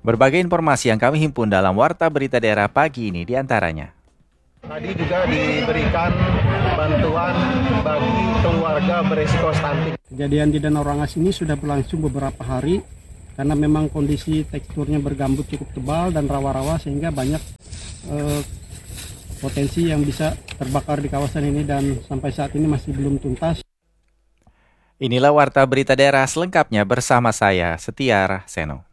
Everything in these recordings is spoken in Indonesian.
Berbagai informasi yang kami himpun dalam Warta Berita Daerah pagi ini diantaranya. Tadi juga diberikan bantuan bagi keluarga beresiko stunting. Kejadian di Danau Rangas ini sudah berlangsung beberapa hari karena memang kondisi teksturnya bergambut cukup tebal dan rawa-rawa sehingga banyak potensi yang bisa terbakar di kawasan ini dan sampai saat ini masih belum tuntas. Inilah Warta Berita Daerah selengkapnya bersama saya, Setiar Seno.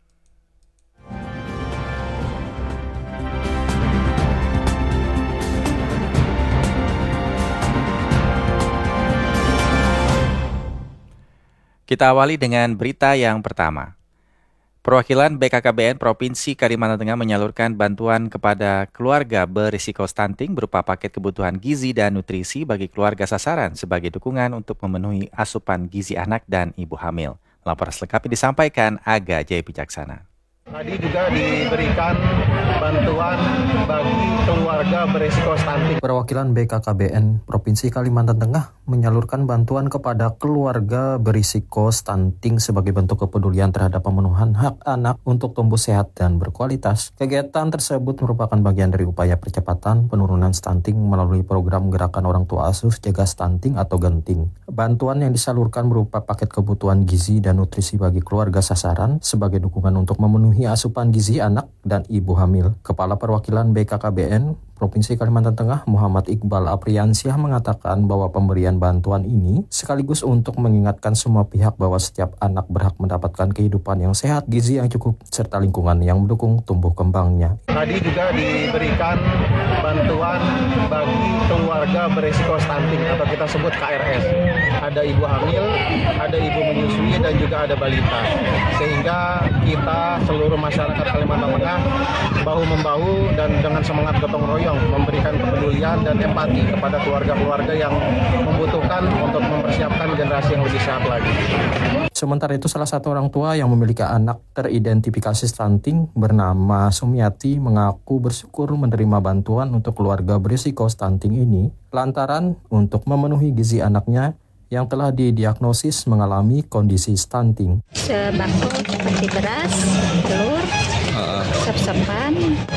Kita awali dengan berita yang pertama. Perwakilan BKKBN Provinsi Kalimantan Tengah menyalurkan bantuan kepada keluarga berisiko stunting berupa paket kebutuhan gizi dan nutrisi bagi keluarga sasaran sebagai dukungan untuk memenuhi asupan gizi anak dan ibu hamil. Laporan selengkapnya disampaikan Aga Jaya Bijaksana. Tadi juga diberikan bantuan bagi keluarga beresiko stunting. Perwakilan BKKBN Provinsi Kalimantan Tengah menyalurkan bantuan kepada keluarga berisiko stunting sebagai bentuk kepedulian terhadap pemenuhan hak anak untuk tumbuh sehat dan berkualitas. Kegiatan tersebut merupakan bagian dari upaya percepatan penurunan stunting melalui program Gerakan Orang Tua Asuh Cegah Stunting atau Genting. Bantuan yang disalurkan berupa paket kebutuhan gizi dan nutrisi bagi keluarga sasaran sebagai dukungan untuk memenuhi asupan gizi anak dan ibu hamil. Kepala Perwakilan BKKBN Provinsi Kalimantan Tengah Muhammad Iqbal Apriansyah mengatakan bahwa pemberian bantuan ini sekaligus untuk mengingatkan semua pihak bahwa setiap anak berhak mendapatkan kehidupan yang sehat, gizi yang cukup, serta lingkungan yang mendukung tumbuh kembangnya. Tadi juga diberikan bantuan bagi keluarga beresiko stunting atau kita sebut KRS. Ada ibu hamil, ada ibu menyusui, dan juga ada balita. Sehingga kita seluruh masyarakat Kalimantan Tengah bahu-membahu dan dengan semangat gotong royong memberikan kepedulian dan empati kepada keluarga-keluarga yang membutuhkan untuk mempersiapkan generasi yang lebih sehat lagi. Sementara itu, salah satu orang tua yang memiliki anak teridentifikasi stunting bernama Sumiati mengaku bersyukur menerima bantuan untuk keluarga berisiko stunting ini lantaran untuk memenuhi gizi anaknya yang telah didiagnosis mengalami kondisi stunting. Sebako seperti beras, telur, sop-sopan,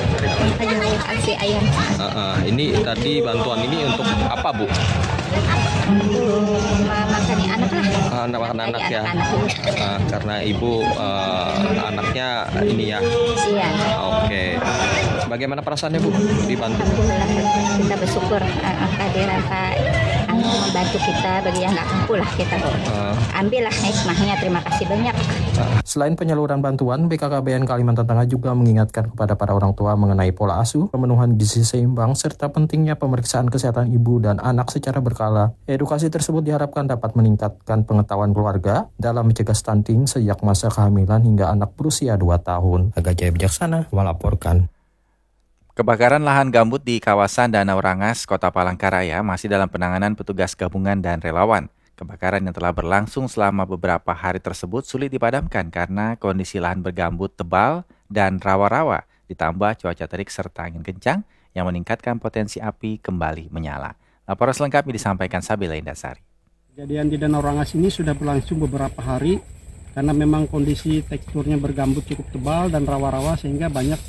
asi ayam. Ini tadi bantuan ini untuk apa, Bu? Untuk makan anak lah. Anak ya. Karena ibu anaknya ini ya. Iya. Oke. Bagaimana perasaannya, Bu, dibantu? Alhamdulillah, kita bersyukur kehadiran Pak membantu kita bagi yang nggak mampu lah kita. Ambillah hikmahnya, terima kasih banyak. Selain penyaluran bantuan, BKKBN Kalimantan Tengah juga mengingatkan kepada para orang tua mengenai pola asuh, pemenuhan gizi seimbang, serta pentingnya pemeriksaan kesehatan ibu dan anak secara berkala. Edukasi tersebut diharapkan dapat meningkatkan pengetahuan keluarga dalam mencegah stunting sejak masa kehamilan hingga anak berusia 2 tahun. Aga Jaya Bijaksana melaporkan. Kebakaran lahan gambut di kawasan Danau Rangas, Kota Palangkaraya masih dalam penanganan petugas gabungan dan relawan. Kebakaran yang telah berlangsung selama beberapa hari tersebut sulit dipadamkan karena kondisi lahan bergambut tebal dan rawa-rawa, ditambah cuaca terik serta angin kencang yang meningkatkan potensi api kembali menyala. Laporan selengkapnya disampaikan Sabila Indasari. Kejadian di Danau Rangas ini sudah berlangsung beberapa hari karena memang kondisi teksturnya bergambut cukup tebal dan rawa-rawa sehingga banyak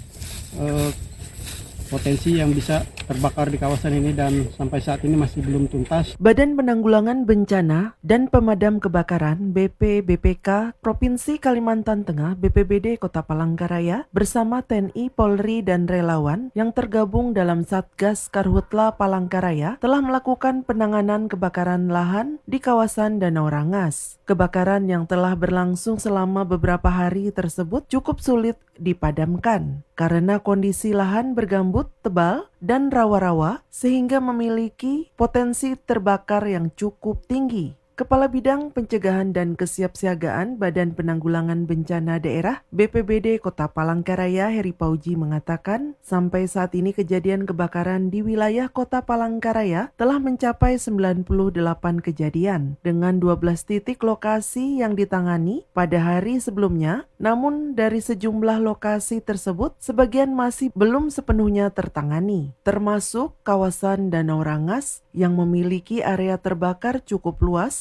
potensi yang bisa terbakar di kawasan ini dan sampai saat ini masih belum tuntas. Badan Penanggulangan Bencana dan Pemadam Kebakaran BPBPK Provinsi Kalimantan Tengah BPBD Kota Palangkaraya bersama TNI, Polri, dan relawan yang tergabung dalam Satgas Karhutla Palangkaraya telah melakukan penanganan kebakaran lahan di kawasan Danau Rangas. Kebakaran yang telah berlangsung selama beberapa hari tersebut cukup sulit dipadamkan karena kondisi lahan bergambut tebal dan rawa-rawa sehingga memiliki potensi terbakar yang cukup tinggi. Kepala Bidang Pencegahan dan Kesiapsiagaan Badan Penanggulangan Bencana Daerah BPBD Kota Palangkaraya Heri Pauji mengatakan, sampai saat ini kejadian kebakaran di wilayah Kota Palangkaraya telah mencapai 98 kejadian dengan 12 titik lokasi yang ditangani pada hari sebelumnya. Namun dari sejumlah lokasi tersebut sebagian masih belum sepenuhnya tertangani, termasuk kawasan Danau Rangas yang memiliki area terbakar cukup luas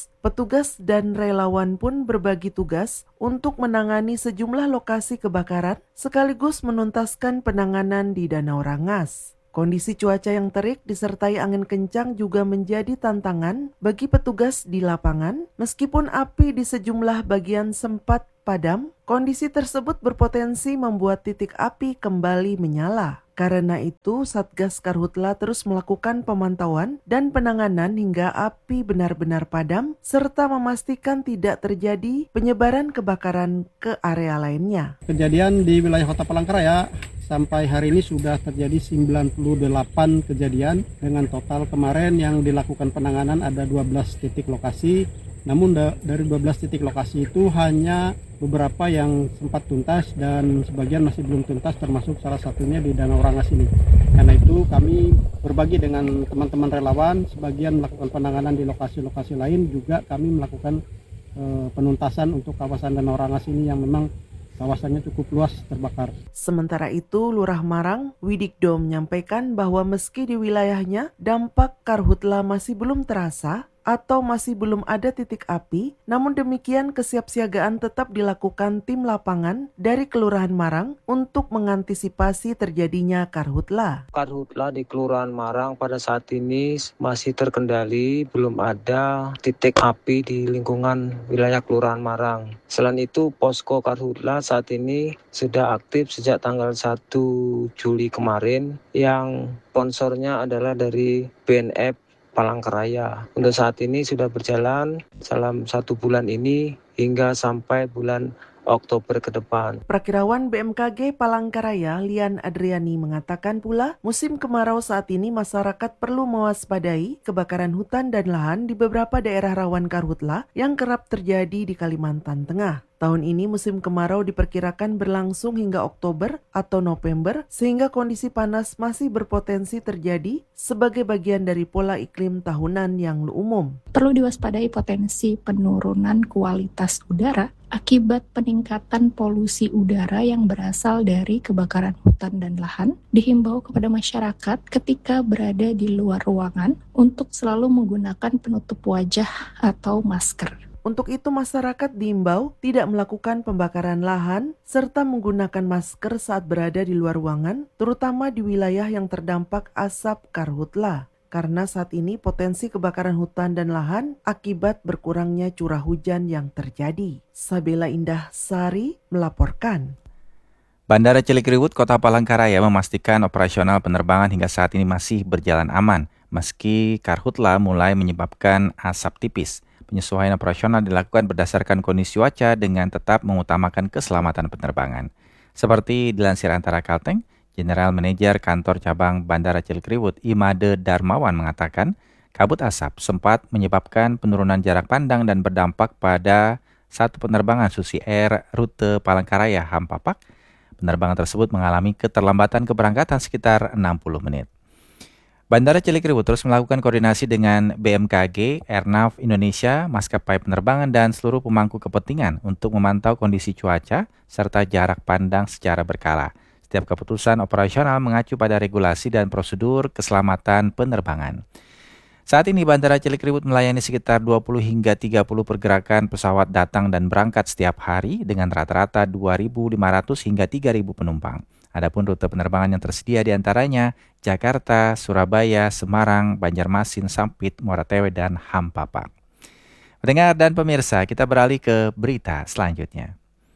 petugas dan relawan pun berbagi tugas untuk menangani sejumlah lokasi kebakaran sekaligus menuntaskan penanganan di Danau Rangas. Kondisi cuaca yang terik disertai angin kencang juga menjadi tantangan bagi petugas di lapangan. Meskipun api di sejumlah bagian sempat padam, kondisi tersebut berpotensi membuat titik api kembali menyala. Karena itu, Satgas Karhutla terus melakukan pemantauan dan penanganan hingga api benar-benar padam, serta memastikan tidak terjadi penyebaran kebakaran ke area lainnya. Kejadian di wilayah Kota Palangkaraya sampai hari ini sudah terjadi 98 kejadian dengan total kemarin yang dilakukan penanganan ada 12 titik lokasi. Namun dari 12 titik lokasi itu hanya beberapa yang sempat tuntas dan sebagian masih belum tuntas, termasuk salah satunya di Danau Rangas ini. Karena itu kami berbagi dengan teman-teman relawan, sebagian melakukan penanganan di lokasi-lokasi lain, juga kami melakukan penuntasan untuk kawasan Danau Rangas ini yang memang kawasannya cukup luas terbakar. Sementara itu, Lurah Marang, Widikdo menyampaikan bahwa meski di wilayahnya dampak Karhutla masih belum terasa atau masih belum ada titik api, namun demikian kesiapsiagaan tetap dilakukan tim lapangan dari Kelurahan Marang untuk mengantisipasi terjadinya Karhutla. Karhutla di Kelurahan Marang pada saat ini masih terkendali, belum ada titik api di lingkungan wilayah Kelurahan Marang. Selain itu, posko Karhutla saat ini sudah aktif sejak tanggal 1 Juli kemarin, yang sponsornya adalah dari BNF Palangkaraya. Untuk saat ini sudah berjalan dalam 1 bulan ini hingga sampai bulan Oktober ke depan. Prakirawan BMKG Palangkaraya, Lian Adriani, mengatakan pula musim kemarau saat ini masyarakat perlu mewaspadai kebakaran hutan dan lahan di beberapa daerah rawan Karhutla yang kerap terjadi di Kalimantan Tengah. Tahun ini musim kemarau diperkirakan berlangsung hingga Oktober atau November, sehingga kondisi panas masih berpotensi terjadi sebagai bagian dari pola iklim tahunan yang umum. Perlu diwaspadai potensi penurunan kualitas udara akibat peningkatan polusi udara yang berasal dari kebakaran hutan dan lahan. Dihimbau kepada masyarakat ketika berada di luar ruangan untuk selalu menggunakan penutup wajah atau masker. Untuk itu masyarakat diimbau tidak melakukan pembakaran lahan serta menggunakan masker saat berada di luar ruangan, terutama di wilayah yang terdampak asap Karhutla. Karena saat ini potensi kebakaran hutan dan lahan akibat berkurangnya curah hujan yang terjadi. Sabela Indah Sari melaporkan. Bandara Cilikriwut, Kota Palangkaraya memastikan operasional penerbangan hingga saat ini masih berjalan aman, meski Karhutla mulai menyebabkan asap tipis. Penyesuaian operasional dilakukan berdasarkan kondisi cuaca dengan tetap mengutamakan keselamatan penerbangan. Seperti dilansir Antara Kalteng, General Manager Kantor Cabang Bandara Cilikriwut, Imade Darmawan, mengatakan kabut asap sempat menyebabkan penurunan jarak pandang dan berdampak pada satu penerbangan Susi Air rute Palangkaraya Hampapak. Penerbangan tersebut mengalami keterlambatan keberangkatan sekitar 60 menit. Bandara Cilikriwut terus melakukan koordinasi dengan BMKG, Airnav Indonesia, maskapai penerbangan, dan seluruh pemangku kepentingan untuk memantau kondisi cuaca serta jarak pandang secara berkala. Setiap keputusan operasional mengacu pada regulasi dan prosedur keselamatan penerbangan. Saat ini Bandara Cilikriwut melayani sekitar 20 hingga 30 pergerakan pesawat datang dan berangkat setiap hari dengan rata-rata 2.500 hingga 3.000 penumpang. Adapun rute penerbangan yang tersedia diantaranya Jakarta, Surabaya, Semarang, Banjarmasin, Sampit, Muara Tewe, dan Hampapak. Pendengar dan pemirsa, kita beralih ke berita selanjutnya.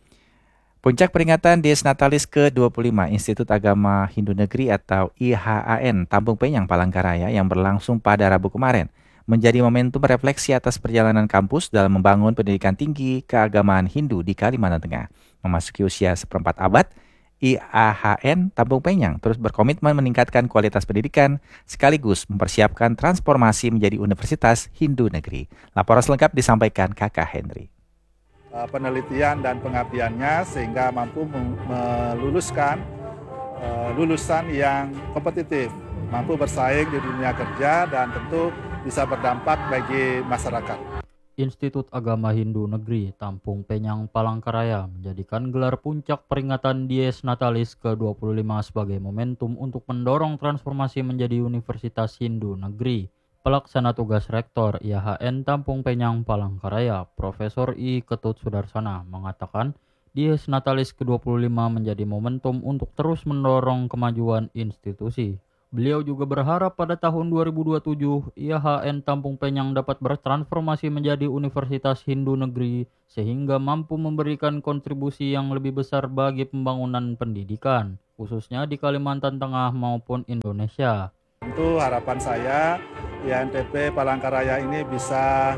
Puncak peringatan Dies Natalis ke-25 Institut Agama Hindu Negeri atau IHAN Tambung Penyang Palangkaraya yang berlangsung pada Rabu kemarin menjadi momentum refleksi atas perjalanan kampus dalam membangun pendidikan tinggi keagamaan Hindu di Kalimantan Tengah. Memasuki usia seperempat abad, IAHN Tambung Penyang terus berkomitmen meningkatkan kualitas pendidikan sekaligus mempersiapkan transformasi menjadi Universitas Hindu Negeri. Laporan selengkap disampaikan Kakak Henry. Penelitian dan pengabdiannya sehingga mampu meluluskan lulusan yang kompetitif, mampu bersaing di dunia kerja dan tentu bisa berdampak bagi masyarakat. Institut Agama Hindu Negeri Tambung Penyang Palangkaraya menjadikan gelar puncak peringatan Dies Natalis ke-25 sebagai momentum untuk mendorong transformasi menjadi Universitas Hindu Negeri. Pelaksana Tugas Rektor IAHN Tampung Penyang Palangkaraya, Profesor I. Ketut Sudarsana, mengatakan Dies Natalis ke-25 menjadi momentum untuk terus mendorong kemajuan institusi. Beliau juga berharap pada tahun 2027 IAHN Tampung Penyang dapat bertransformasi menjadi Universitas Hindu Negeri sehingga mampu memberikan kontribusi yang lebih besar bagi pembangunan pendidikan, khususnya di Kalimantan Tengah maupun Indonesia. Tentu harapan saya IANTP Palangkaraya ini bisa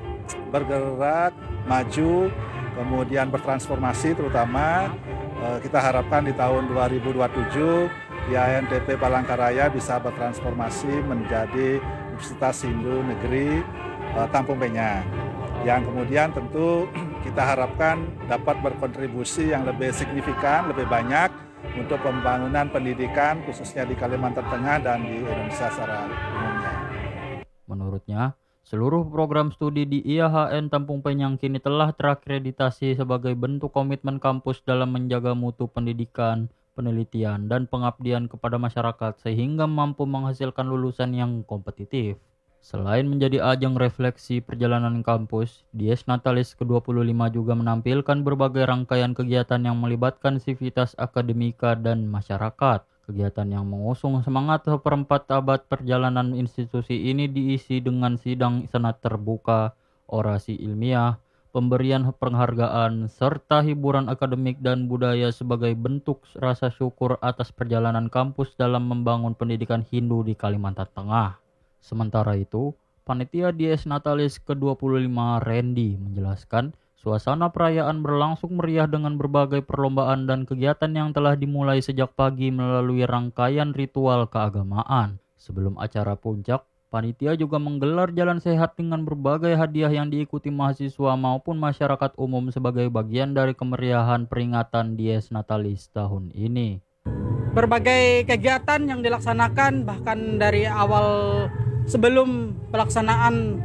bergerak, maju, kemudian bertransformasi, terutama kita harapkan di tahun 2027 IANTP Palangkaraya bisa bertransformasi menjadi Universitas Hindu Negeri Tampung Penyang, yang kemudian tentu kita harapkan dapat berkontribusi yang lebih signifikan, lebih banyak untuk pembangunan pendidikan khususnya di Kalimantan Tengah dan di Indonesia secara umumnya. Menurutnya, seluruh program studi di IAHN Tampung Penyang kini telah terakreditasi sebagai bentuk komitmen kampus dalam menjaga mutu pendidikan, penelitian, dan pengabdian kepada masyarakat sehingga mampu menghasilkan lulusan yang kompetitif. Selain menjadi ajang refleksi perjalanan kampus, Dies Natalis ke-25 juga menampilkan berbagai rangkaian kegiatan yang melibatkan sivitas akademika dan masyarakat. Kegiatan yang mengusung semangat seperempat abad perjalanan institusi ini diisi dengan sidang senat terbuka, orasi ilmiah, pemberian penghargaan, serta hiburan akademik dan budaya sebagai bentuk rasa syukur atas perjalanan kampus dalam membangun pendidikan Hindu di Kalimantan Tengah. Sementara itu, Panitia Dies Natalis ke-25 Randy menjelaskan suasana perayaan berlangsung meriah dengan berbagai perlombaan dan kegiatan yang telah dimulai sejak pagi melalui rangkaian ritual keagamaan. Sebelum acara puncak, panitia juga menggelar jalan sehat dengan berbagai hadiah yang diikuti mahasiswa maupun masyarakat umum sebagai bagian dari kemeriahan peringatan Dies Natalis tahun ini. Berbagai kegiatan yang dilaksanakan bahkan dari awal sebelum pelaksanaan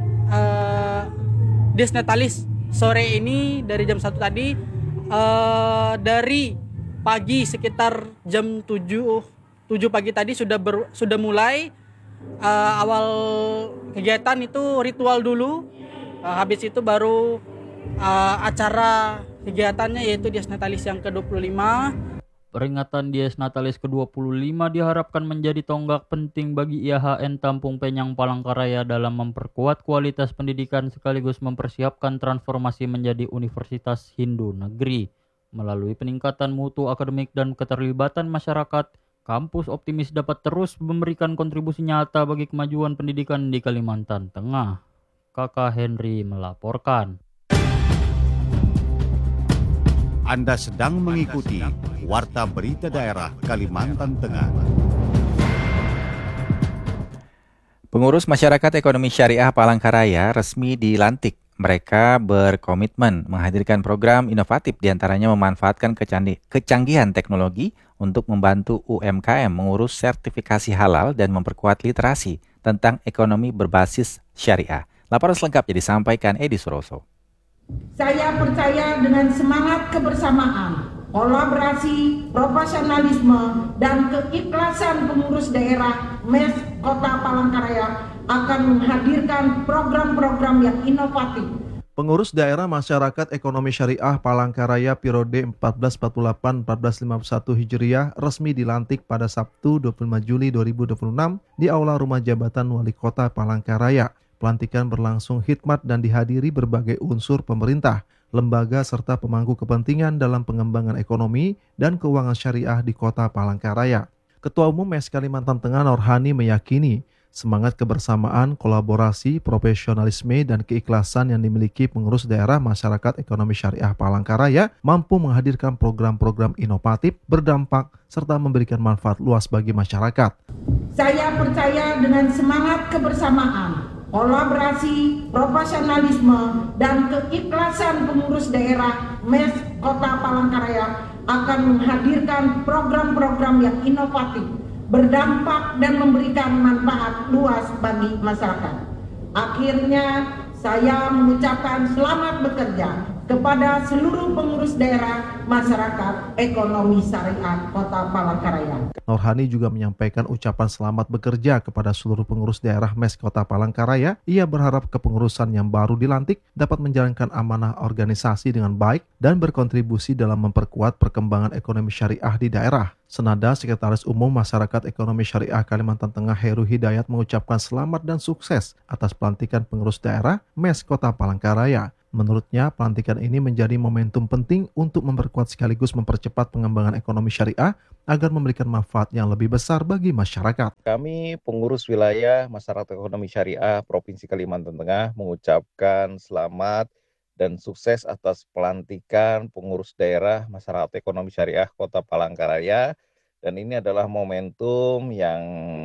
Dies Natalis sore ini dari jam 1 tadi, dari pagi sekitar jam 7 pagi tadi sudah mulai awal kegiatan itu ritual dulu, habis itu baru acara kegiatannya yaitu Dies Natalis yang ke-25. Peringatan Dies Natalis ke-25 diharapkan menjadi tonggak penting bagi IAHN Tampung Penyang Palangkaraya dalam memperkuat kualitas pendidikan sekaligus mempersiapkan transformasi menjadi Universitas Hindu Negeri. Melalui peningkatan mutu akademik dan keterlibatan masyarakat, kampus optimis dapat terus memberikan kontribusi nyata bagi kemajuan pendidikan di Kalimantan Tengah. Kakak Henry melaporkan. Anda sedang mengikuti Warta Berita Daerah Kalimantan Tengah. Pengurus Masyarakat Ekonomi Syariah Palangkaraya resmi dilantik. Mereka berkomitmen menghadirkan program inovatif diantaranya memanfaatkan kecanggihan teknologi untuk membantu UMKM mengurus sertifikasi halal dan memperkuat literasi tentang ekonomi berbasis syariah. Laporan selengkapnya disampaikan Edi Suroso. Saya percaya dengan semangat kebersamaan, kolaborasi, profesionalisme, dan keikhlasan pengurus daerah MES Kota Palangkaraya akan menghadirkan program-program yang inovatif. Pengurus Daerah Masyarakat Ekonomi Syariah Palangkaraya periode 1448-1451 Hijriah resmi dilantik pada Sabtu 25 Juli 2026 di Aula Rumah Jabatan Wali Kota Palangkaraya. Pelantikan berlangsung khidmat dan dihadiri berbagai unsur pemerintah, lembaga serta pemangku kepentingan dalam pengembangan ekonomi dan keuangan syariah di Kota Palangkaraya. Ketua Umum MES Kalimantan Tengah Norhani meyakini semangat kebersamaan, kolaborasi, profesionalisme, dan keikhlasan yang dimiliki pengurus daerah masyarakat ekonomi syariah Palangkaraya mampu menghadirkan program-program inovatif, berdampak, serta memberikan manfaat luas bagi masyarakat. Saya percaya dengan semangat kebersamaan, kolaborasi, profesionalisme, dan keikhlasan pengurus daerah MES Kota Palangkaraya akan menghadirkan program-program yang inovatif, berdampak, dan memberikan manfaat luas bagi masyarakat. Akhirnya, saya mengucapkan selamat bekerja kepada seluruh pengurus daerah masyarakat ekonomi syariah Kota Palangkaraya. Norhani juga menyampaikan ucapan selamat bekerja kepada seluruh pengurus daerah MES Kota Palangkaraya. Ia berharap kepengurusan yang baru dilantik dapat menjalankan amanah organisasi dengan baik dan berkontribusi dalam memperkuat perkembangan ekonomi syariah di daerah. Senada, Sekretaris Umum Masyarakat Ekonomi Syariah Kalimantan Tengah Heru Hidayat mengucapkan selamat dan sukses atas pelantikan pengurus daerah MES Kota Palangkaraya. Menurutnya, pelantikan ini menjadi momentum penting untuk memperkuat sekaligus mempercepat pengembangan ekonomi syariah agar memberikan manfaat yang lebih besar bagi masyarakat. Kami pengurus wilayah Masyarakat Ekonomi Syariah Provinsi Kalimantan Tengah mengucapkan selamat dan sukses atas pelantikan pengurus daerah Masyarakat Ekonomi Syariah Kota Palangkaraya. Dan ini adalah momentum yang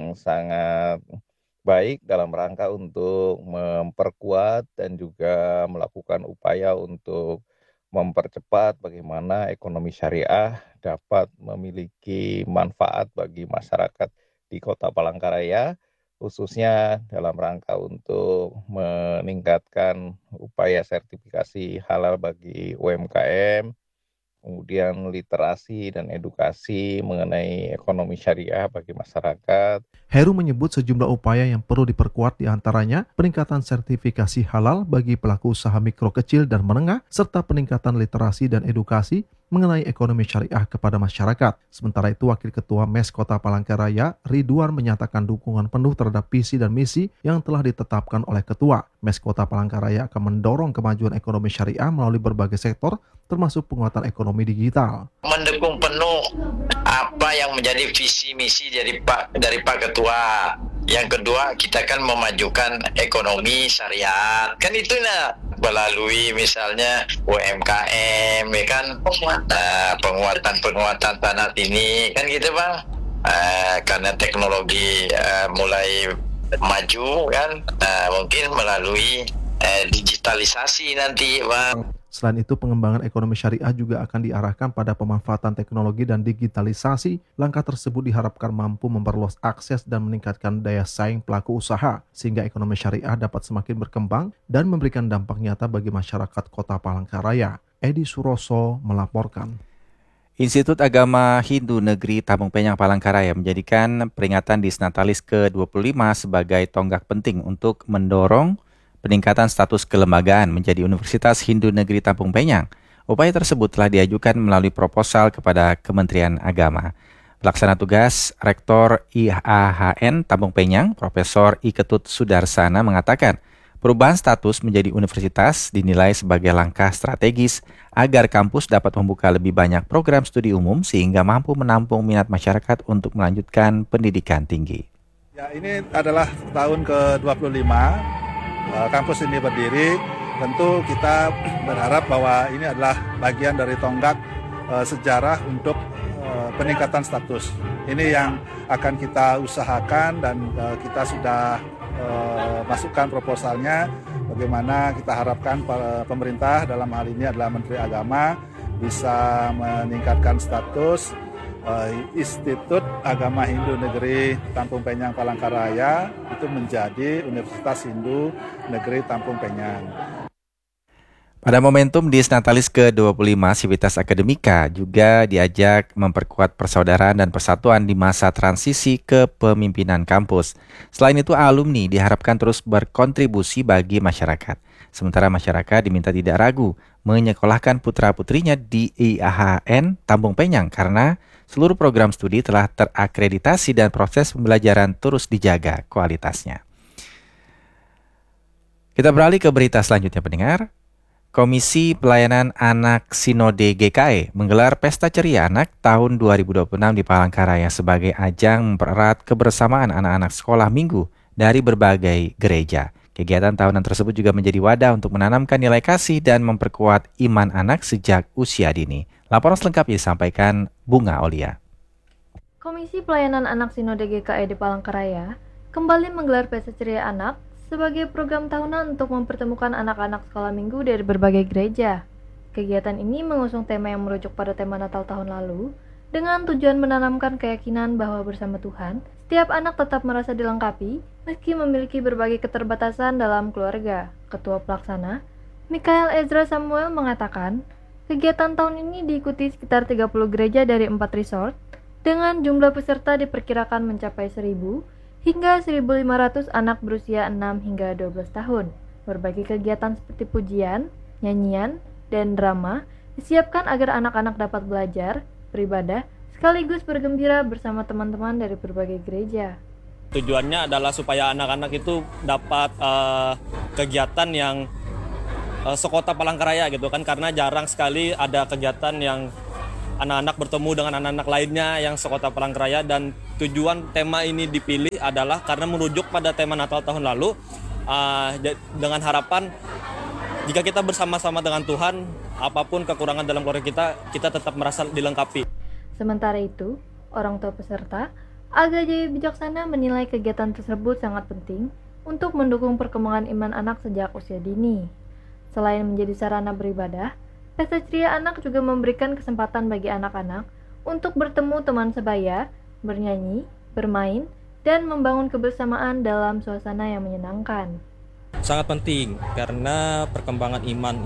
sangat baik dalam rangka untuk memperkuat dan juga melakukan upaya untuk mempercepat bagaimana ekonomi syariah dapat memiliki manfaat bagi masyarakat di Kota Palangkaraya, khususnya dalam rangka untuk meningkatkan upaya sertifikasi halal bagi UMKM, kemudian literasi dan edukasi mengenai ekonomi syariah bagi masyarakat. Heru menyebut sejumlah upaya yang perlu diperkuat, diantaranya peningkatan sertifikasi halal bagi pelaku usaha mikro kecil dan menengah, serta peningkatan literasi dan edukasi mengenai ekonomi syariah kepada masyarakat. Sementara itu, Wakil Ketua MES Kota Palangkaraya, Ridwan, menyatakan dukungan penuh terhadap visi dan misi yang telah ditetapkan oleh Ketua. MES Kota Palangkaraya akan mendorong kemajuan ekonomi syariah melalui berbagai sektor, termasuk penguatan ekonomi digital. Mendukung penuh apa yang menjadi visi misi dari Pak Ketua. Yang kedua, kita kan memajukan ekonomi syariat. Kan itu melalui misalnya UMKM, ya kan, penguatan tanah ini, kan gitu Bang. Karena teknologi mulai maju kan, mungkin melalui digitalisasi nanti Bang. Selain itu, pengembangan ekonomi syariah juga akan diarahkan pada pemanfaatan teknologi dan digitalisasi. Langkah tersebut diharapkan mampu memperluas akses dan meningkatkan daya saing pelaku usaha, sehingga ekonomi syariah dapat semakin berkembang dan memberikan dampak nyata bagi masyarakat Kota Palangkaraya. Edi Suroso melaporkan. Institut Agama Hindu Negeri Tambung Penyang Palangkaraya menjadikan peringatan Disnatalis ke-25 sebagai tonggak penting untuk mendorong peningkatan status kelembagaan menjadi Universitas Hindu Negeri Tambung Penyang. Upaya tersebut telah diajukan melalui proposal kepada Kementerian Agama. Pelaksana tugas Rektor IAHN Tambung Penyang, Profesor I. Ketut Sudarsana mengatakan, perubahan status menjadi universitas dinilai sebagai langkah strategis agar kampus dapat membuka lebih banyak program studi umum sehingga mampu menampung minat masyarakat untuk melanjutkan pendidikan tinggi. Ya, ini adalah tahun ke-25 kampus ini berdiri. Tentu kita berharap bahwa ini adalah bagian dari tonggak sejarah untuk peningkatan status. Ini yang akan kita usahakan dan kita sudah masukkan proposalnya, bagaimana kita harapkan pemerintah, dalam hal ini adalah Menteri Agama, bisa meningkatkan status Institut Agama Hindu Negeri Tambung Penyang Palangkaraya itu menjadi Universitas Hindu Negeri Tambung Penyang. Pada momentum Disnatalis ke-25, Civitas Akademika juga diajak memperkuat persaudaraan dan persatuan di masa transisi kepemimpinan kampus. Selain itu, alumni diharapkan terus berkontribusi bagi masyarakat. Sementara masyarakat diminta tidak ragu menyekolahkan putra-putrinya di IAHN Tambung Penyang karena seluruh program studi telah terakreditasi dan proses pembelajaran terus dijaga kualitasnya. Kita beralih ke berita selanjutnya, pendengar. Komisi Pelayanan Anak Sinode GKE menggelar Pesta Ceria Anak tahun 2026 di Palangkaraya sebagai ajang mempererat kebersamaan anak-anak sekolah minggu dari berbagai gereja. Kegiatan tahunan tersebut juga menjadi wadah untuk menanamkan nilai kasih dan memperkuat iman anak sejak usia dini. Laporan selengkapnya disampaikan Bunga Olia. Komisi Pelayanan Anak Sinode GKE di Palangkaraya kembali menggelar Pesta Ceria Anak sebagai program tahunan untuk mempertemukan anak-anak sekolah minggu dari berbagai gereja. Kegiatan ini mengusung tema yang merujuk pada tema Natal tahun lalu, dengan tujuan menanamkan keyakinan bahwa bersama Tuhan, setiap anak tetap merasa dilengkapi meski memiliki berbagai keterbatasan dalam keluarga. Ketua Pelaksana, Mikael Ezra Samuel mengatakan, kegiatan tahun ini diikuti sekitar 30 gereja dari 4 resort, dengan jumlah peserta diperkirakan mencapai 1.000 hingga 1.500 anak berusia 6 hingga 12 tahun. Berbagai kegiatan seperti pujian, nyanyian, dan drama disiapkan agar anak-anak dapat belajar, beribadah, sekaligus bergembira bersama teman-teman dari berbagai gereja. Tujuannya adalah supaya anak-anak itu dapat kegiatan yang sekota Palangkaraya gitu kan, karena jarang sekali ada kegiatan yang anak-anak bertemu dengan anak-anak lainnya yang sekota Palangkaraya, dan tujuan tema ini dipilih adalah karena merujuk pada tema Natal tahun lalu, dengan harapan jika kita bersama-sama dengan Tuhan, apapun kekurangan dalam keluarga kita tetap merasa dilengkapi. Sementara itu, orang tua peserta, Aga Jaya Bijaksana menilai kegiatan tersebut sangat penting untuk mendukung perkembangan iman anak sejak usia dini. Selain menjadi sarana beribadah, Pesta Ceria Anak juga memberikan kesempatan bagi anak-anak untuk bertemu teman sebaya, bernyanyi, bermain, dan membangun kebersamaan dalam suasana yang menyenangkan. Sangat penting karena pertumbuhan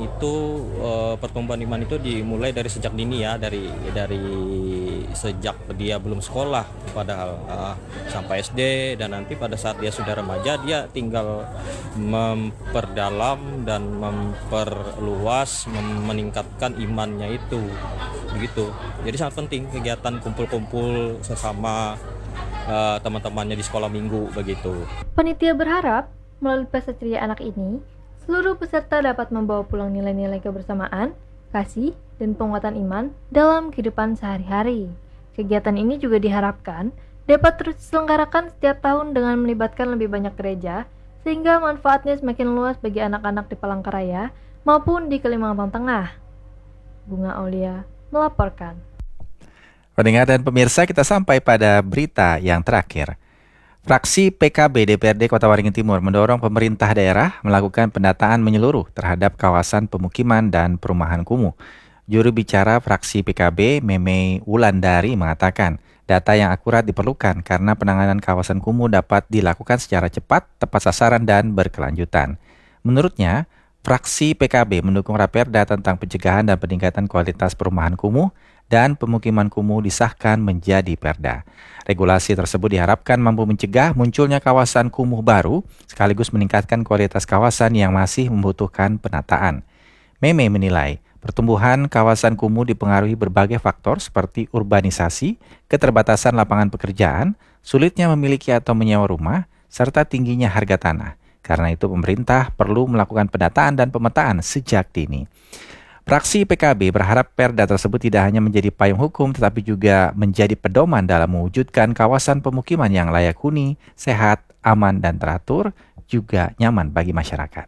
iman itu dimulai dari sejak dini ya, dari sejak dia belum sekolah padahal sampai SD, dan nanti pada saat dia sudah remaja dia tinggal memperdalam dan memperluas, meningkatkan imannya itu begitu. Jadi sangat penting kegiatan kumpul-kumpul sesama teman-temannya di sekolah minggu begitu. Panitia berharap melalui Pesta Ceria Anak ini, seluruh peserta dapat membawa pulang nilai-nilai kebersamaan, kasih, dan penguatan iman dalam kehidupan sehari-hari. Kegiatan ini juga diharapkan dapat terus diselenggarakan setiap tahun dengan melibatkan lebih banyak gereja, sehingga manfaatnya semakin luas bagi anak-anak di Palangkaraya maupun di Kalimantan Tengah. Bunga Aulia melaporkan. Pendengar dan pemirsa, kita sampai pada berita yang terakhir. Fraksi PKB DPRD Kota Waringin Timur mendorong pemerintah daerah melakukan pendataan menyeluruh terhadap kawasan pemukiman dan perumahan kumuh. Juru bicara fraksi PKB, Meme Wulandari, mengatakan data yang akurat diperlukan karena penanganan kawasan kumuh dapat dilakukan secara cepat, tepat sasaran, dan berkelanjutan. Menurutnya, fraksi PKB mendukung Raperda tentang pencegahan dan peningkatan kualitas perumahan kumuh dan pemukiman kumuh disahkan menjadi perda. Regulasi tersebut diharapkan mampu mencegah munculnya kawasan kumuh baru sekaligus meningkatkan kualitas kawasan yang masih membutuhkan penataan. Meme menilai pertumbuhan kawasan kumuh dipengaruhi berbagai faktor seperti urbanisasi, keterbatasan lapangan pekerjaan, sulitnya memiliki atau menyewa rumah, serta tingginya harga tanah. Karena itu pemerintah perlu melakukan pendataan dan pemetaan sejak dini. Fraksi PKB berharap perda tersebut tidak hanya menjadi payung hukum tetapi juga menjadi pedoman dalam mewujudkan kawasan pemukiman yang layak huni, sehat, aman, dan teratur, juga nyaman bagi masyarakat.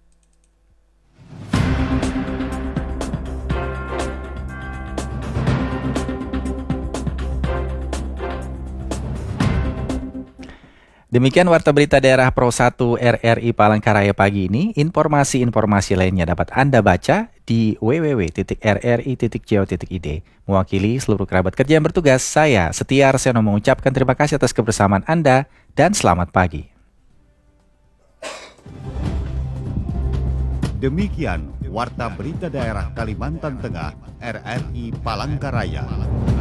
Demikian Warta Berita Daerah Pro 1 RRI Palangkaraya pagi ini. Informasi-informasi lainnya dapat Anda baca di www.rri.co.id. Mewakili seluruh kerabat kerja yang bertugas, saya Setia Arsiono mengucapkan terima kasih atas kebersamaan Anda dan selamat pagi. Demikian Warta Berita Daerah Kalimantan Tengah RRI Palangkaraya.